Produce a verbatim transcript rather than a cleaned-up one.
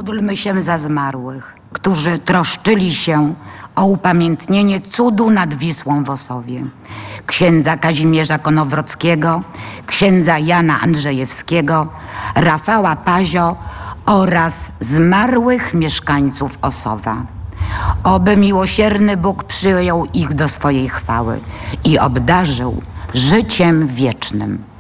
Módlmy się za zmarłych, którzy troszczyli się o upamiętnienie cudu nad Wisłą w Osowie. Księdza Kazimierza Konowrockiego, księdza Jana Andrzejewskiego, Rafała Pazio oraz zmarłych mieszkańców Osowa. Oby miłosierny Bóg przyjął ich do swojej chwały i obdarzył życiem wiecznym.